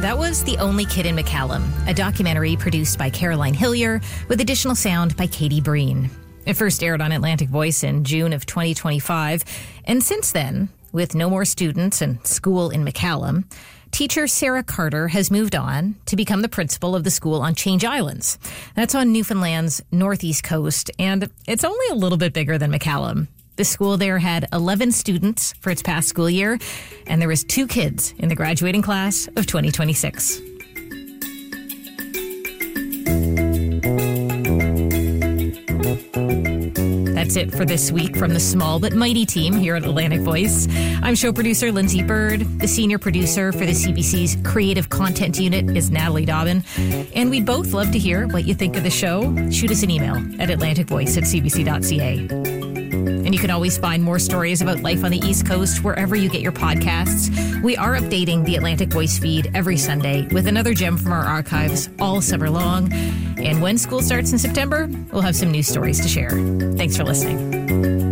That was The Only Kid in McCallum, a documentary produced by Caroline Hillier with additional sound by Katie Breen. It first aired on Atlantic Voice in June of 2025, and since then, with no more students and school in McCallum, teacher Sarah Carter has moved on to become the principal of the school on Change Islands. That's on Newfoundland's northeast coast, and it's only a little bit bigger than McCallum. The school there had 11 students for its past school year, and there was 2 kids in the graduating class of 2026. That's it for this week from the small but mighty team here at Atlantic Voice. I'm show producer Lindsay Bird. The senior producer for the CBC's Creative Content Unit is Natalie Dobbin. And we'd both love to hear what you think of the show. Shoot us an email at atlanticvoice@cbc.ca. And you can always find more stories about life on the East Coast wherever you get your podcasts. We are updating the Atlantic Voice feed every Sunday with another gem from our archives all summer long. And when school starts in September, we'll have some new stories to share. Thanks for listening.